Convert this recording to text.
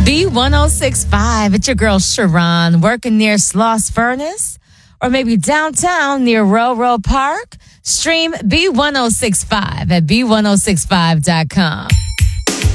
B1065. It's your girl Sharon working near Sloss Furnace or maybe downtown near Railroad Park. Stream B1065 at B1065.com.